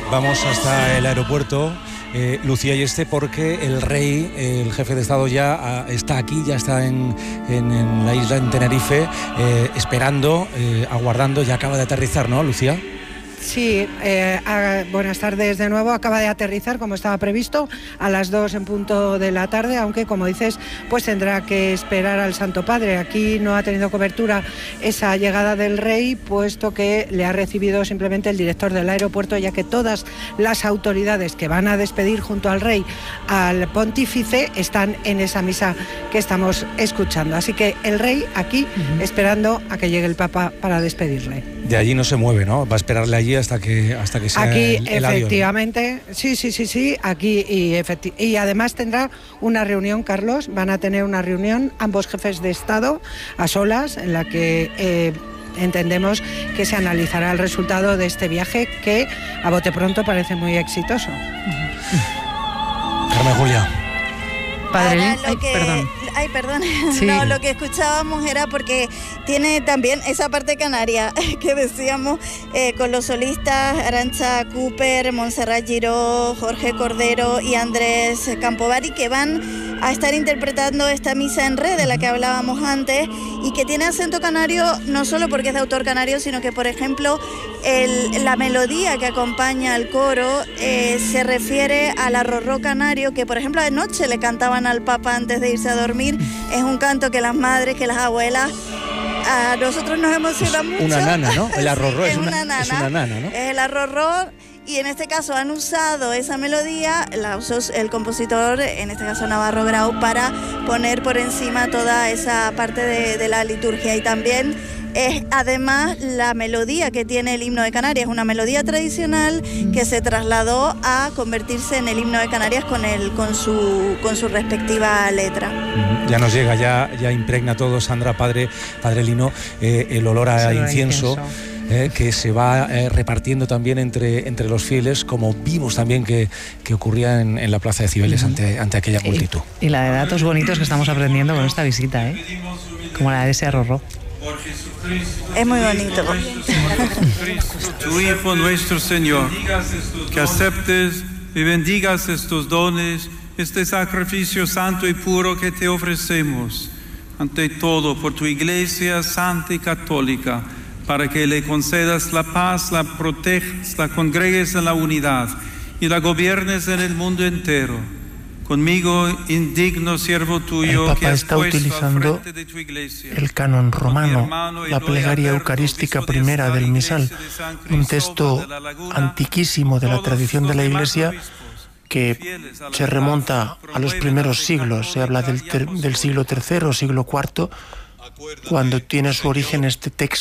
Vamos hasta el aeropuerto, Lucía Ayeste, porque el rey, el jefe de Estado, ya está aquí, ya está en la isla, en Tenerife, esperando, aguardando, ya acaba de aterrizar, ¿no, Lucía? Sí, buenas tardes de nuevo. Acaba de aterrizar como estaba previsto a las 2 en punto de la tarde, aunque como dices, pues tendrá que esperar al Santo Padre. Aquí no ha tenido cobertura esa llegada del rey, puesto que le ha recibido simplemente el director del aeropuerto, ya que todas las autoridades que van a despedir junto al rey al pontífice están en esa misa que estamos escuchando. Así que el rey aquí esperando a que llegue el Papa para despedirle. De allí no se mueve, ¿no? Va a esperarle allí hasta que sea aquí, el efectivamente, avión. Sí, aquí y además tendrá una reunión, Carlos, van a tener una reunión ambos jefes de Estado a solas, en la que entendemos que se analizará el resultado de este viaje, que a bote pronto parece muy exitoso. Carmen Julia. Padre, perdón. Sí. No, lo que escuchábamos era porque tiene también esa parte canaria que decíamos con los solistas Arantxa Cooper, Montserrat Giró, Jorge Cordero y Andrés Campovari, que van a estar interpretando esta misa en re de la que hablábamos antes, y que tiene acento canario no solo porque es de autor canario, sino que, por ejemplo, la melodía que acompaña al coro se refiere al arrorró canario, que por ejemplo anoche le cantaban al Papa antes de irse a dormir. Es un canto que las madres, que las abuelas, a nosotros nos emociona mucho. Una nana, ¿no? El arrorró sí, es una nana, ¿no? Es el arrorró. Y en este caso han usado esa melodía, la usó el compositor, en este caso Navarro Grau, para poner por encima toda esa parte de la liturgia. Y también es además la melodía que tiene el himno de Canarias, una melodía tradicional que se trasladó a convertirse en el himno de Canarias con su respectiva letra. Ya nos llega, ya impregna todo, Sandra, padre Lino, el olor a incienso. Que se va repartiendo también entre los fieles, como vimos también que ocurría en la plaza de Cibeles ante aquella multitud. Y la de datos bonitos que estamos aprendiendo con esta visita, como la de ese arrorró. Es muy bonito. Tu Hijo nuestro Señor, que aceptes y bendigas estos dones, este sacrificio santo y puro que te ofrecemos, ante todo por tu Iglesia santa y católica, para que le concedas la paz, la protejas, la congregues en la unidad y la gobiernes en el mundo entero. Conmigo, indigno siervo tuyo, el Papa está utilizando el canon romano, la plegaria eucarística primera del misal, un texto antiquísimo de la tradición de la Iglesia que se remonta a los primeros siglos. Se habla del siglo III o siglo IV, cuando tiene su origen este texto